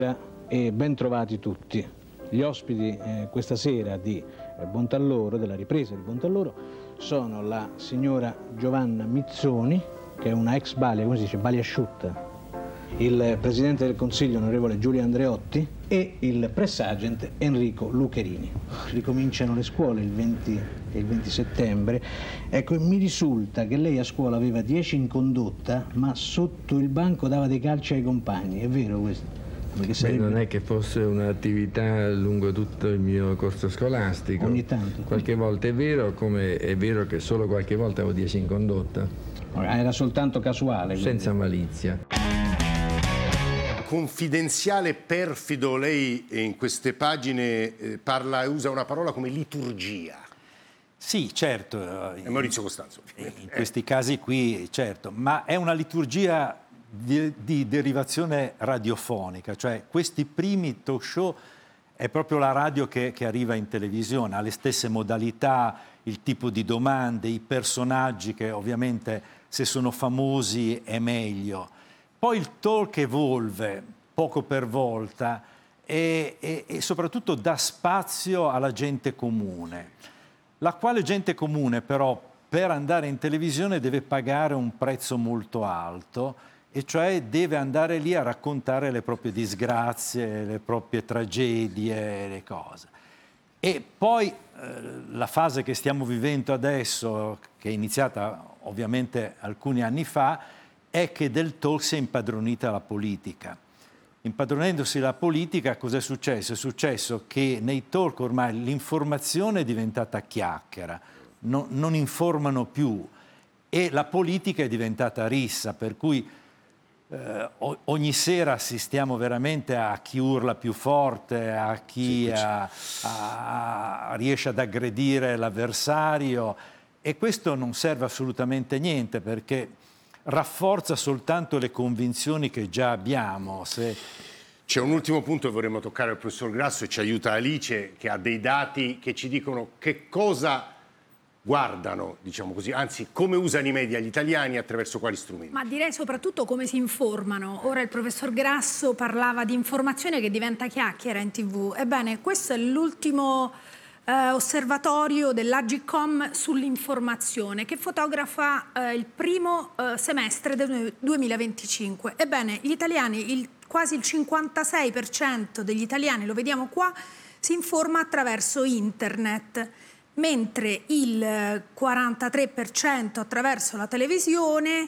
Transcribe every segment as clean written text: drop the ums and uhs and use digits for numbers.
E ben trovati tutti. Gli ospiti questa sera di Buontalloro, della ripresa di Buontalloro, sono la signora Giovanna Mizzoni, che è una ex balia, come si dice, balia asciutta, il Presidente del Consiglio, onorevole Giulio Andreotti, e il press agent Enrico Lucherini. Ricominciano le scuole il 20 settembre. Ecco, mi risulta che lei a scuola aveva 10 in condotta, ma sotto il banco dava dei calci ai compagni. È vero questo? Non è che fosse un'attività lungo tutto il mio corso scolastico. Ogni tanto. Qualche volta è vero, come è vero che solo qualche volta avevo 10 in condotta. Era soltanto casuale. Senza malizia. Confidenziale, perfido, lei in queste pagine usa una parola come liturgia. Sì, certo. È Maurizio Costanzo. In questi casi qui, certo, ma è una liturgia di derivazione radiofonica, cioè questi primi talk show è proprio la radio che arriva in televisione, ha le stesse modalità, il tipo di domande, i personaggi che ovviamente se sono famosi è meglio. Poi il talk evolve poco per volta e soprattutto dà spazio alla gente comune, la quale gente comune però per andare in televisione deve pagare un prezzo molto alto, e cioè deve andare lì a raccontare le proprie disgrazie, le proprie tragedie, le cose. E poi la fase che stiamo vivendo adesso, che è iniziata ovviamente alcuni anni fa, è che del talk si è impadronita la politica. Impadronendosi la politica, cosa è successo? È successo che nei talk ormai l'informazione è diventata chiacchiera, non informano più, e la politica è diventata rissa, per cui ogni sera assistiamo veramente a chi urla più forte, a chi riesce ad aggredire l'avversario, e questo non serve assolutamente a niente, perché rafforza soltanto le convinzioni che già abbiamo. C'è un ultimo punto che vorremmo toccare al professor Grasso, e ci aiuta Alice, che ha dei dati che ci dicono che cosa guardano, diciamo così, anzi come usano i media gli italiani, attraverso quali strumenti. Ma direi soprattutto come si informano. Ora il professor Grasso parlava di informazione che diventa chiacchiera in TV. Ebbene, questo è l'ultimo osservatorio dell'Agcom sull'informazione, che fotografa il primo semestre del 2025. Ebbene, gli italiani, quasi il 56% degli italiani, lo vediamo qua, si informa attraverso internet, mentre il 43% attraverso la televisione,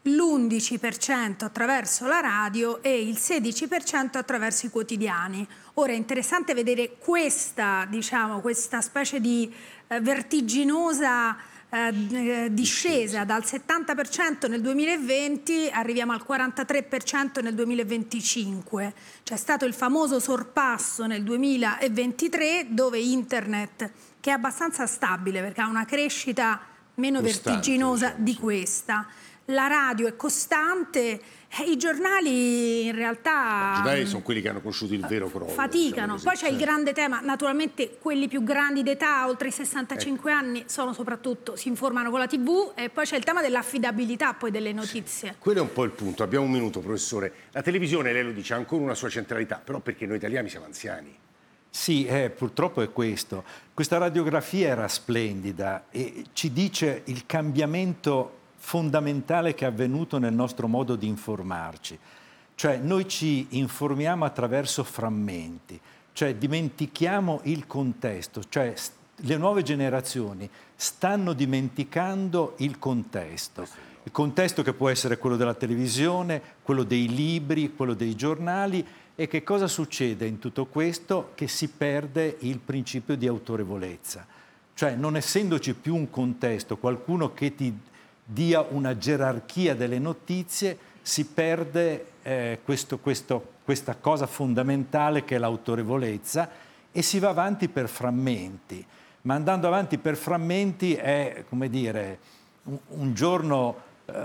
l'11% attraverso la radio e il 16% attraverso i quotidiani. Ora è interessante vedere questa specie di vertiginosa discesa dal 70% nel 2020, arriviamo al 43% nel 2025. C'è stato il famoso sorpasso nel 2023, dove internet, che è abbastanza stabile perché ha una crescita meno vertiginosa di questa, la radio è costante, i giornali in realtà... I giornali sono quelli che hanno conosciuto il vero crollo. Faticano. Poi c'è il grande tema, naturalmente quelli più grandi d'età, oltre i 65 anni, soprattutto si informano con la TV, e poi c'è il tema dell'affidabilità poi delle notizie. Sì. Quello è un po' il punto. Abbiamo un minuto, professore. La televisione, lei lo dice, ha ancora una sua centralità, però perché noi italiani siamo anziani. Sì, purtroppo è questo. Questa radiografia era splendida e ci dice il cambiamento fondamentale che è avvenuto nel nostro modo di informarci. Cioè noi ci informiamo attraverso frammenti, cioè dimentichiamo il contesto, cioè le nuove generazioni stanno dimenticando il contesto che può essere quello della televisione, quello dei libri, quello dei giornali. E che cosa succede in tutto questo? Che si perde il principio di autorevolezza, cioè non essendoci più un contesto, qualcuno che ti dia una gerarchia delle notizie, si perde questa cosa fondamentale che è l'autorevolezza, e si va avanti per frammenti. Ma andando avanti per frammenti è, come dire, un giorno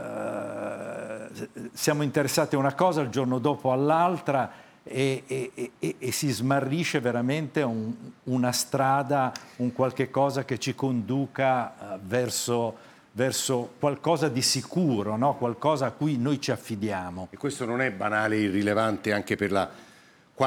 siamo interessati a una cosa, il giorno dopo all'altra, e si smarrisce veramente una strada, un qualche cosa che ci conduca verso qualcosa di sicuro, no? Qualcosa a cui noi ci affidiamo. E questo non è banale e irrilevante anche per la